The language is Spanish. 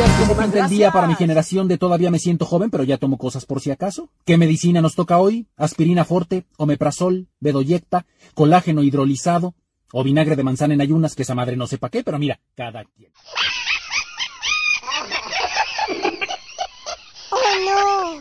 ¿Cómo pinta el día para mi generación de todavía me siento joven, pero ya tomo cosas por si acaso? ¿Qué medicina nos toca hoy? ¿Aspirina forte, omeprazol, bedoyecta, colágeno hidrolizado o vinagre de manzana en ayunas? Que esa madre no sepa qué, pero mira, cada quien. ¡Oh, no!